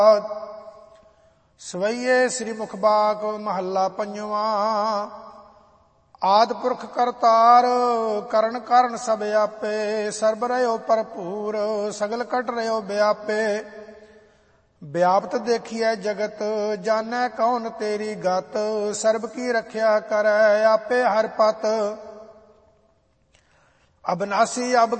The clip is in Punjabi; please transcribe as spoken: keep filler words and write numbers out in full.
ਸਵਈਏ ਸ੍ਰੀ ਮੁਖਬਾਕ ਮਹੱਲਾ ਪੰਜਵਾਂ। ਆਦਿ ਪੁਰਖ ਕਰਤਾਰ ਕਰਨ ਕਾਰਨ ਸਭ ਆਪੇ। ਸਰਬ ਰਹਿਓ ਭਰਪੂਰ ਸਗਲ ਕਟ ਰਹਿਓ ਵਿਆਪੇ। ਵਿਆਪਤ ਦੇਖੀਐ ਜਗਤ ਜਾਣੈ ਕੌਣ ਤੇਰੀ ਗਤ। ਸਰਬ ਕੀ ਰਖਿਆ ਕਰੈ ਆਪੇ ਹਰਿ ਪਤ। ਅਬਨਾਸੀ ਅਬ